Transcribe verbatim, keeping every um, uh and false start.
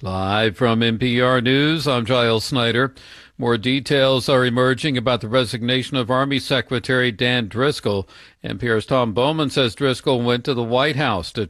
Live from N P R News, I'm Giles Snyder. More details are emerging about the resignation of Army Secretary Dan Driscoll. N P R's Tom Bowman says Driscoll went to the White House to